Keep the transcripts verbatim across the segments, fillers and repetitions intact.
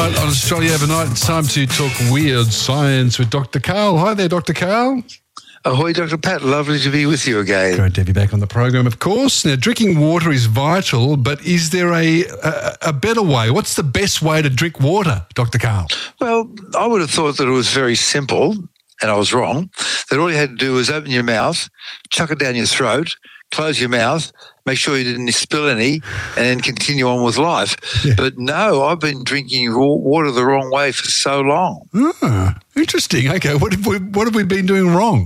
right, on Australia Overnight, it's time to talk weird science with Doctor Karl. Hi there, Doctor Karl. Ahoy, Doctor Pat. Lovely to be with you again. Great to have you back on the program, of course. Now, drinking water is vital, but is there a, a, a better way? What's the best way to drink water, Doctor Karl? Well, I would have thought that it was very simple, and I was wrong, that all you had to do was open your mouth, chuck it down your throat, close your mouth, make sure you didn't spill any, and then continue on with life. Yeah. But no, I've been drinking water the wrong way for so long. Ah, interesting. Okay, what have we, what have we been doing wrong?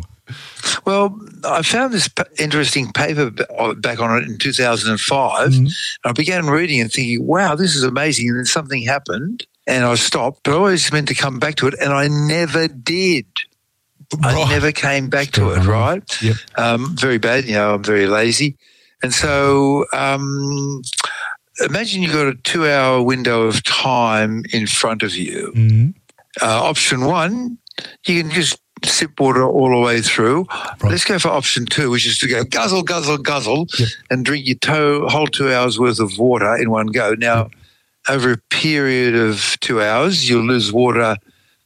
Well, I found this interesting paper back on it in two thousand five. Mm-hmm. And I began reading and thinking, wow, this is amazing. And then something happened and I stopped, but I always meant to come back to it, and I never did. Right. I never came back Still to it, right? Yep. Um, very bad. You know, I'm very lazy. And so um, imagine you've got a two-hour window of time in front of you. Mm-hmm. Uh, option one, you can just sip water all the way through. Right. Let's go for option two, which is to go guzzle, guzzle, guzzle, yep. and drink your to- whole two hours worth of water in one go. Now, yep. over a period of two hours, you'll lose water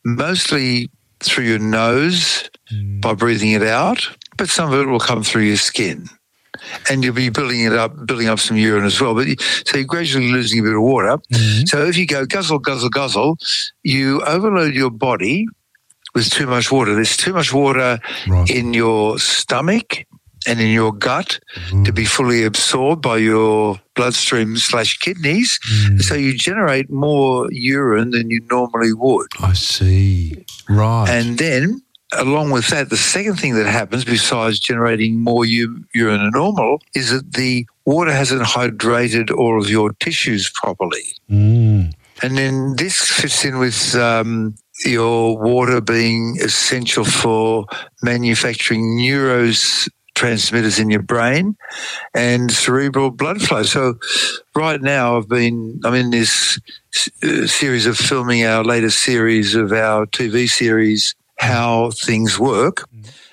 mostly through your nose mm. by breathing it out, but some of it will come through your skin. And you'll be building it up, building up some urine as well. But so you're gradually losing a bit of water. Mm-hmm. So if you go guzzle, guzzle, guzzle, you overload your body with too much water. There's too much water right. in your stomach and in your gut mm. to be fully absorbed by your bloodstream slash kidneys. Mm. So you generate more urine than you normally would. I see. Right. And then along with that, the second thing that happens besides generating more u- urine than normal is that the water hasn't hydrated all of your tissues properly. Mm. And then this fits in with um, your water being essential for manufacturing neurotransmitters in your brain and cerebral blood flow. So right now I've been, I'm in this uh, series of filming our latest series of our T V series, How Things Work.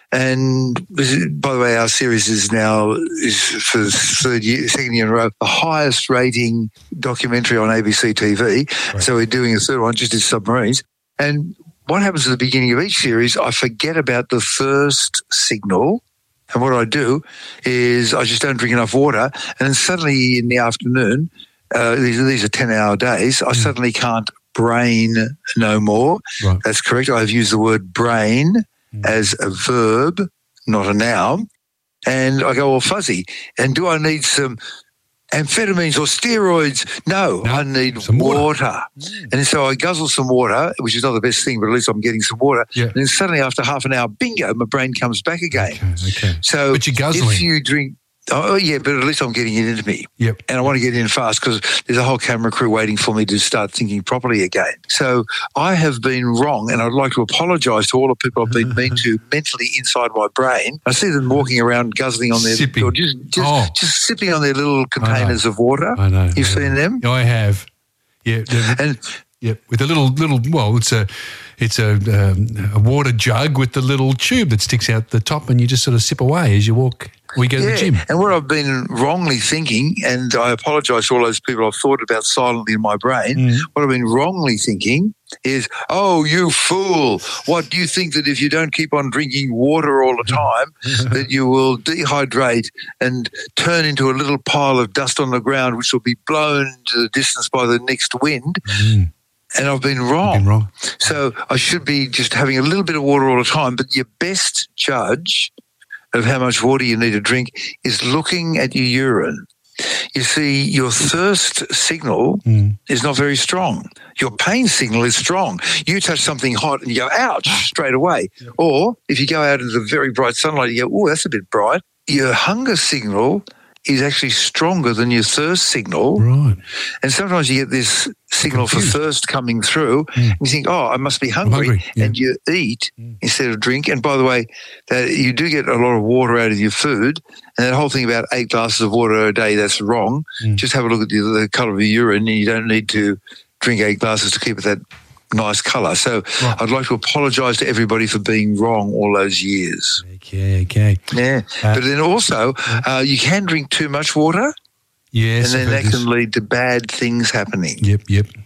And by the way, our series is now is for the third year, second year in a row, the highest rating documentary on A B C T V. Right. So we're doing a third one, just in submarines. And what happens at the beginning of each series, I forget about the first signal. And what I do is I just don't drink enough water. And then suddenly in the afternoon, uh, these, these are ten-hour days, I mm. suddenly can't brain no more. Right. That's correct. I've used the word brain mm. as a verb, not a noun. And I go all fuzzy. And do I need some amphetamines or steroids? No, no I need some water. water. Mm. And so I guzzle some water, which is not the best thing, but at least I'm getting some water. Yeah. And then suddenly after half an hour, bingo, my brain comes back again. Okay, okay. So but you're guzzling. If you drink... Oh, yeah, but at least I'm getting it into me. Yep. And I want to get in fast because there's a whole camera crew waiting for me to start thinking properly again. So I have been wrong, and I'd like to apologise to all the people I've been mean to mentally inside my brain. I see them walking around guzzling on their... Sipping. Or just, just, oh. just sipping on their little containers of water. I know. You've I seen know. them? I have. Yeah. And... Yeah, with a little, little. Well, it's a, it's a, um, a water jug with the little tube that sticks out the top, and you just sort of sip away as you walk. We go yeah, to the gym. And what I've been wrongly thinking, and I apologise to all those people I've thought about silently in my brain. Mm. What I've been wrongly thinking is, "Oh, you fool! What do you think that if you don't keep on drinking water all the time, that you will dehydrate and turn into a little pile of dust on the ground, which will be blown to the distance by the next wind?" Mm. And I've been wrong. You've been wrong. So I should be just having a little bit of water all the time. But your best judge of how much water you need to drink is looking at your urine. You see, your thirst signal mm. is not very strong. Your pain signal is strong. You touch something hot and you go, ouch, straight away. Yep. Or if you go out into the very bright sunlight, you go, oh, that's a bit bright. Your hunger signal is actually stronger than your thirst signal. Right. And sometimes you get this signal Confused. for thirst coming through mm. and you think, oh, I must be hungry. hungry. Yeah. And you eat mm. instead of drink. And by the way, that you do get a lot of water out of your food. And that whole thing about eight glasses of water a day, that's wrong. Mm. Just have a look at the, the colour of your urine, and you don't need to drink eight glasses to keep it that nice colour. So right. I'd like to apologise to everybody for being wrong all those years. Okay, okay. Yeah. Uh, but then also, uh, you can drink too much water. Yes. And then that this. can lead to bad things happening. Yep, yep.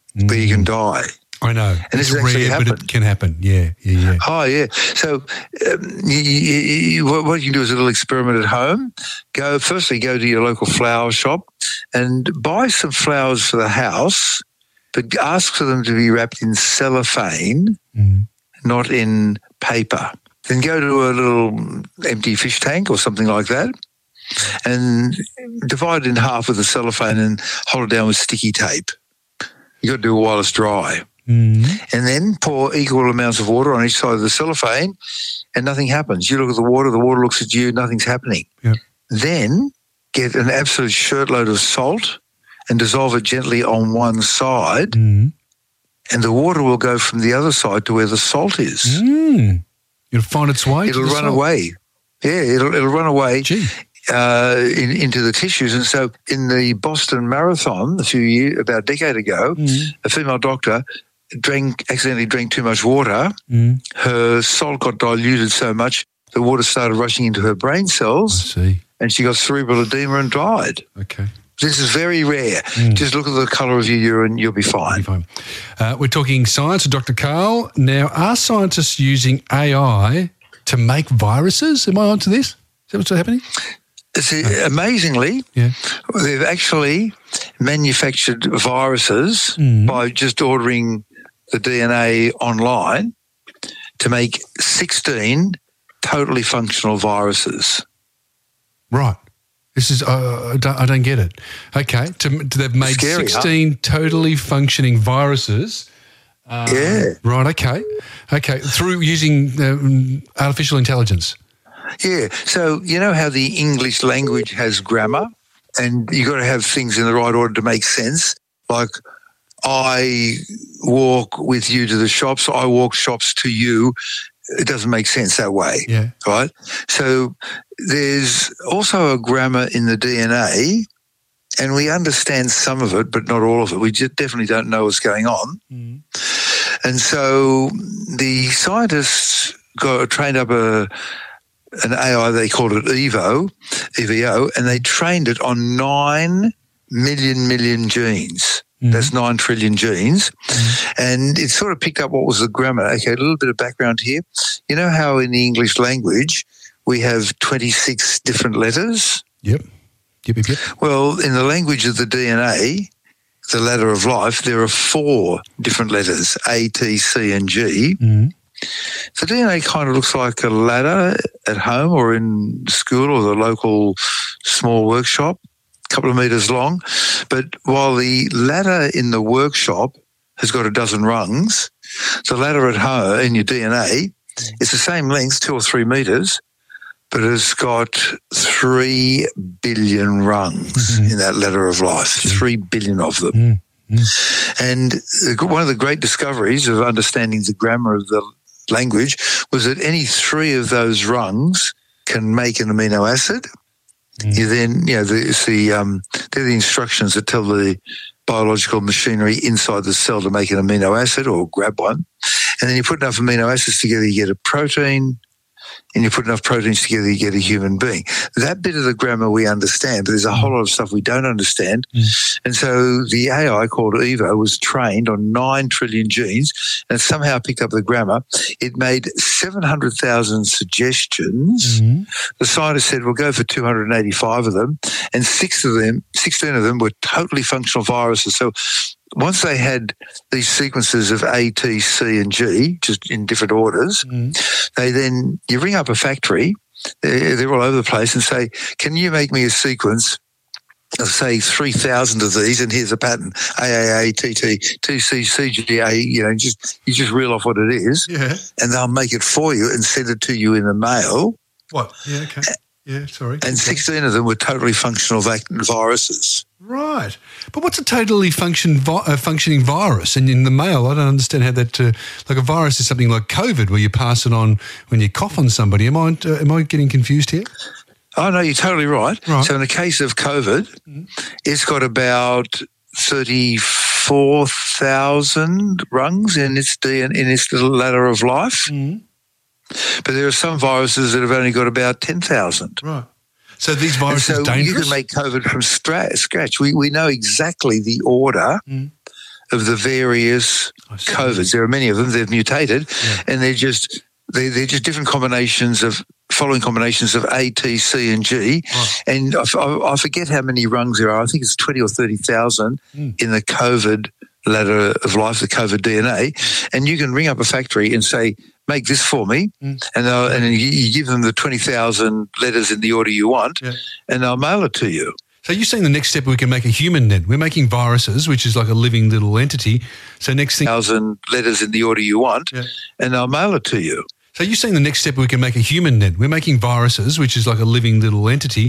mm. where you can die. I know. And it's this has actually rare, happened. but it can happen. Yeah, yeah, yeah. Oh, yeah. So um, you, you, you, what, what you can do is a little experiment at home. Go Firstly, go to your local flower shop and buy some flowers for the house, but ask for them to be wrapped in cellophane, mm. not in paper. Then go to a little empty fish tank or something like that and divide it in half with the cellophane and hold it down with sticky tape. You've got to do it while it's dry. Mm. And then pour equal amounts of water on each side of the cellophane and nothing happens. You look at the water, the water looks at you, nothing's happening. Yep. Then get an absolute shirtload of salt and dissolve it gently on one side Mm. and the water will go from the other side to where the salt is. Mm. It'll find its way. It'll to the run salt. away. Yeah, it'll, it'll run away. Gee. Uh, in, into the tissues. And so in the Boston Marathon a few years, about a decade ago, Mm. a female doctor drank, accidentally drank too much water. Mm. Her salt got diluted so much, the water started rushing into her brain I cells see. and she got cerebral edema and died. Okay. This is very rare. Mm. Just look at the colour of your urine, you'll be fine. Fine. Uh, we're talking science with Doctor Karl. Now, are scientists using A I to make viruses? Am I on to this? Is that what's happening? See, amazingly, Yeah. they've actually manufactured viruses Mm. by just ordering the D N A online to make sixteen totally functional viruses. Right. This is, uh, I, don't, I don't get it. Okay. To, to, they've made Scary, huh? sixteen totally functioning viruses. Uh, Yeah. Right. Okay. Okay. Through using um, artificial intelligence. Yeah. So you know how the English language has grammar and you got to have things in the right order to make sense. Like I walk with you to the shops, I walk shops to you. It doesn't make sense that way. Yeah. Right? So there's also a grammar in the D N A and we understand some of it, but not all of it. We just definitely don't know what's going on. Mm. And so the scientists got trained up a an A I, they called it Evo, E V O, and they trained it on nine million million genes. Mm. That's nine trillion genes. Mm. And it sort of picked up what was the grammar. Okay, a little bit of background here. You know how in the English language we have twenty-six different letters? Yep. Yep, yep, yep. Well, in the language of the D N A, the ladder of life, there are four different letters, A, T, C, and G. Mm. The D N A kind of looks like a ladder at home or in school or the local small workshop, a couple of metres long. But while the ladder in the workshop has got a dozen rungs, the ladder at home in your D N A is the same length, two or three metres, but it's got three billion rungs mm-hmm. in that ladder of life, three billion of them. Mm-hmm. And one of the great discoveries of understanding the grammar of the language was that any three of those rungs can make an amino acid. Mm. You then, you know, the, the um, they're the instructions that tell the biological machinery inside the cell to make an amino acid or grab one. And then you put enough amino acids together, you get a protein, and you put enough proteins together, you get a human being. That bit of the grammar we understand, but there's a whole lot of stuff we don't understand. Mm. And so the A I called Evo was trained on nine trillion genes and somehow picked up the grammar. It made seven hundred thousand suggestions. Mm. The scientists said, we'll go for two hundred eighty-five of them, and six of them, sixteen of them were totally functional viruses. So once they had these sequences of A, T, C, and G, just in different orders, mm. they then, you ring up a factory, they're, they're all over the place, and say, can you make me a sequence of, say, three thousand of these, and here's a pattern, A A A, T T, T C, C G A, you know, just you just reel off what it is, yeah. and they'll make it for you and send it to you in the mail. What? Yeah, okay. Yeah, sorry. And sixteen of them were totally functional vac- viruses. Right. But what's a totally function vi- uh, functioning virus? And in the mail, I don't understand how that, uh, like a virus is something like COVID where you pass it on when you cough on somebody. Am I, uh, am I getting confused here? Oh, no, you're totally right. right. So in the case of COVID, mm-hmm. it's got about thirty-four thousand rungs in its, D- in its little ladder of life. Mm-hmm. But there are some viruses that have only got about ten thousand. Right. So these viruses so are dangerous? You can make COVID from stra- scratch. We we know exactly the order mm. of the various COVIDs. There are many of them. They've mutated, yeah. and they're just they're, they're just different combinations of following combinations of A, T, C, and G. Oh. And I, I, I forget how many rungs there are. I think it's twenty or thirty thousand mm. in the COVID ladder of life, the COVID D N A. And you can ring up a factory and say, make this for me, mm. and and you, you give them the twenty thousand letters in the order you want, yeah. and they'll mail it to you. So you're saying the next step we can make a human then? We're making viruses, which is like a living little entity. So next thing... Thousand letters in the order you want, yeah. and they'll mail it to you. So you're saying the next step we can make a human then? We're making viruses, which is like a living little entity.